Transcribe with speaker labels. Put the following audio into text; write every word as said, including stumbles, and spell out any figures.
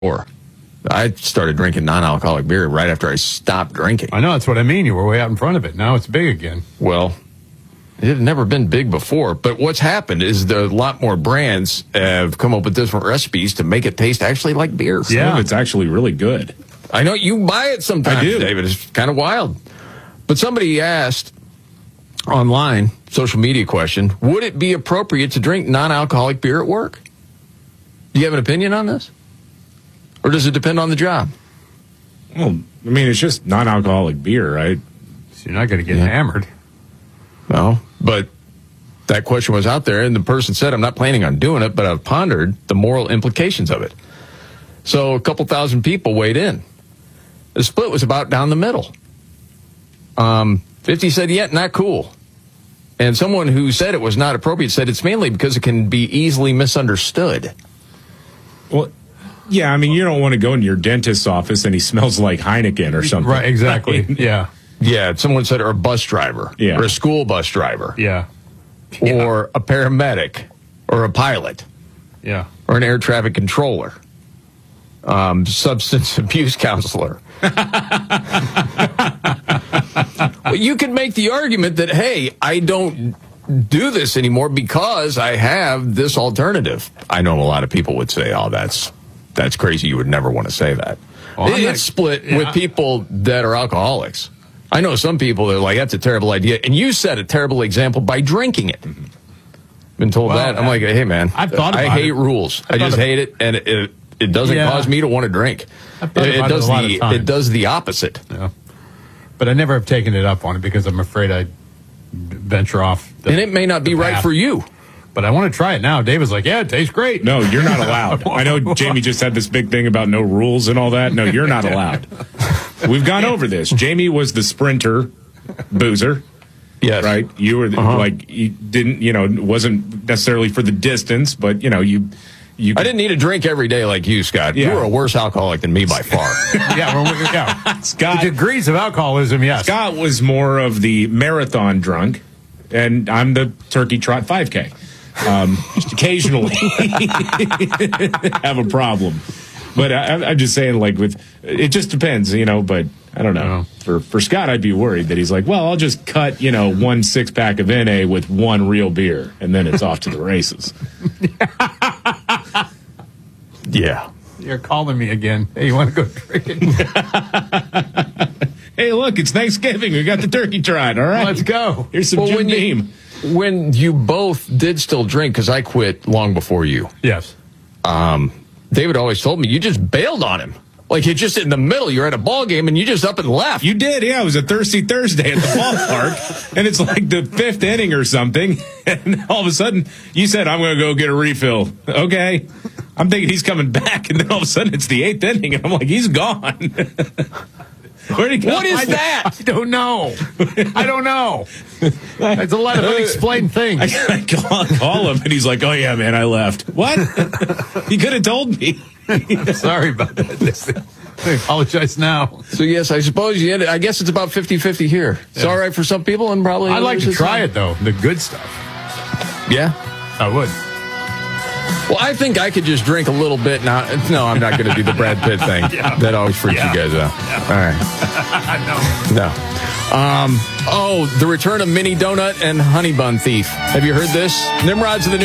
Speaker 1: before. I started drinking non-alcoholic beer right after I stopped drinking.
Speaker 2: I know, that's what I mean. You were way out in front of it. Now it's big again.
Speaker 1: Well, it had never been big before. But what's happened is there, a lot more brands have come up with different recipes to make it taste actually like beer.
Speaker 3: Some
Speaker 2: Yeah.
Speaker 3: of it's actually really good.
Speaker 1: I know you buy it sometimes,
Speaker 3: I do.
Speaker 1: David. It's kind of wild. But somebody asked online, social media question, would it be appropriate to drink non-alcoholic beer at work? Do you have an opinion on this? Or does it depend on the job?
Speaker 3: Well, I mean, it's just non-alcoholic beer, right?
Speaker 2: So you're not going to get
Speaker 1: Yeah.
Speaker 2: hammered.
Speaker 1: No, but that question was out there, and the person said, I'm not planning on doing it, but I've pondered the moral implications of it. So a couple thousand people weighed in. The split was about down the middle. Um, fifty said, yeah, not cool. And someone who said it was not appropriate said it's mainly because it can be easily misunderstood.
Speaker 3: Well, yeah, I mean, you don't want to go into your dentist's office and he smells like Heineken or something.
Speaker 2: Right, exactly.
Speaker 3: I mean,
Speaker 2: Yeah.
Speaker 1: Yeah, someone said, or a bus driver,
Speaker 3: Yeah.
Speaker 1: or a school bus driver,
Speaker 2: Yeah.
Speaker 1: or a paramedic, or a pilot,
Speaker 2: Yeah.
Speaker 1: or an air traffic controller, um, substance abuse counselor. Well, you could make the argument that, hey, I don't do this anymore because I have this alternative. I know a lot of people would say, oh, that's that's crazy. You would never want to say that.
Speaker 2: Well,
Speaker 1: It-
Speaker 2: I'm not-
Speaker 1: it's split
Speaker 2: yeah.
Speaker 1: with people that are alcoholics. I know some people that are like, that's a terrible idea. And you set a terrible example by drinking it. Been told
Speaker 2: Well,
Speaker 1: that. I'm
Speaker 2: I-
Speaker 1: like, hey, man,
Speaker 2: I've thought
Speaker 1: I
Speaker 2: about
Speaker 1: hate
Speaker 2: it.
Speaker 1: rules.
Speaker 2: I've
Speaker 1: I just
Speaker 2: thought
Speaker 1: hate it. And it, it, it doesn't
Speaker 2: Yeah.
Speaker 1: cause me to want to drink.
Speaker 2: I've thought
Speaker 1: It, it
Speaker 2: about it
Speaker 1: does
Speaker 2: a lot of
Speaker 1: the
Speaker 2: times.
Speaker 1: it does the opposite.
Speaker 2: Yeah. But I never have taken it up on it because I'm afraid I'd venture off. The,
Speaker 1: And it may not be
Speaker 2: the
Speaker 1: right
Speaker 2: path.
Speaker 1: for you.
Speaker 2: But I want to try it now. David's like, yeah, it tastes great.
Speaker 3: No, you're not allowed. I know Jamie just had this big thing about no rules and all that. No, you're not allowed. We've gone over this. Jamie was the sprinter boozer,
Speaker 1: Yes.
Speaker 3: right? You were the,
Speaker 1: Uh-huh.
Speaker 3: like, you didn't, you know, it wasn't necessarily for the distance, but, you know, you. you
Speaker 1: I didn't need a drink every day like you, Scott.
Speaker 3: Yeah.
Speaker 1: You were a worse alcoholic than me by far.
Speaker 2: Yeah, well, we- yeah.
Speaker 3: Scott,
Speaker 2: The degrees of alcoholism, yes.
Speaker 3: Scott was more of the marathon drunk, and I'm the turkey trot five K. Um, just occasionally have a problem. But I, I'm just saying, like, with it just depends, you know, but I don't know.
Speaker 2: Yeah.
Speaker 3: For for Scott, I'd be worried that he's like, well, I'll just cut, you know, one six pack of N A with one real beer, and then it's off to the races.
Speaker 1: Yeah.
Speaker 2: You're calling me again. Hey, you want to go drinking?
Speaker 3: Hey, look, it's Thanksgiving. We got the turkey trot. All right,
Speaker 2: Let's go.
Speaker 3: Here's some
Speaker 1: Well,
Speaker 3: Jim
Speaker 1: when you-
Speaker 3: Beam.
Speaker 1: When you both did still drink, because I quit long before you,
Speaker 2: Yes.
Speaker 1: um, David always told me you just bailed on him. Like, you just in the middle, you're at a ball game, and you just up and left.
Speaker 3: You did, yeah. It was a Thirsty Thursday at the ballpark, and it's like the fifth inning or something, and all of a sudden, you said, I'm going to go get a refill. Okay. I'm thinking he's coming back, and then all of a sudden, it's the eighth inning, and I'm like, he's gone. Where'd he go?
Speaker 1: What is
Speaker 2: I-
Speaker 1: that?
Speaker 2: I don't know. I don't know. There's a lot of unexplained things.
Speaker 3: I call, call him, and he's like, oh, yeah, man, I left. What? He could have told me.
Speaker 2: Sorry about that. I apologize now.
Speaker 1: So, yes, I suppose you ended, I guess it's about fifty-fifty here. It's all right for some people, and probably
Speaker 2: I'd like
Speaker 1: others
Speaker 2: to
Speaker 1: it's
Speaker 2: try
Speaker 1: not.
Speaker 2: it, though. The good stuff.
Speaker 1: Yeah.
Speaker 2: I would.
Speaker 1: Well, I think I could just drink a little bit now. No, I'm not going to do the Brad Pitt thing.
Speaker 2: Yeah.
Speaker 1: That always freaks
Speaker 2: Yeah.
Speaker 1: you guys out. All right.
Speaker 2: no.
Speaker 1: No. Um, oh, the return of Mini Donut and Honey Bun Thief. Have you heard this? Nimrod's of the